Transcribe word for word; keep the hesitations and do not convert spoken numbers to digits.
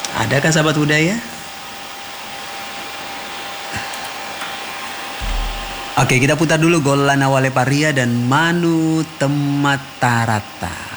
Adakah sahabat budaya? Oke, kita putar dulu gol Lana Wale Paria dan Manu Tematarata.